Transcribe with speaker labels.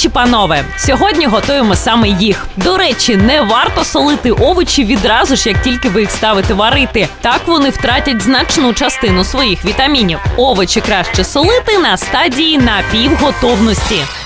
Speaker 1: Речі, панове, сьогодні готуємо саме їх. До речі, не варто солити овочі відразу ж, як тільки ви їх ставите варити. Так вони втратять значну частину своїх вітамінів. Овочі краще солити на стадії напівготовності.